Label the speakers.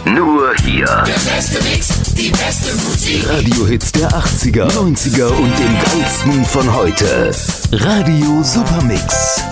Speaker 1: Nur hier.
Speaker 2: Der beste Mix, die beste Musik.
Speaker 1: Radiohits der 80er, 90er und den geilsten von heute. Radio Supermix.